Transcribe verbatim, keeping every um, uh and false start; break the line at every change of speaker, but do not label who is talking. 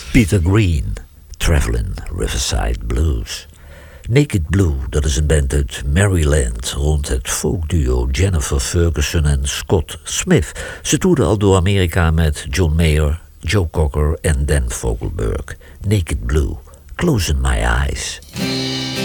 Peter Green, Travelin' Riverside Blues. Naked Blue, dat is een band uit Maryland rond het folkduo Jennifer Ferguson en Scott Smith. Ze toerden al door Amerika met John Mayer, Joe Cocker en Dan Fogelberg. Naked Blue, Closing My Eyes.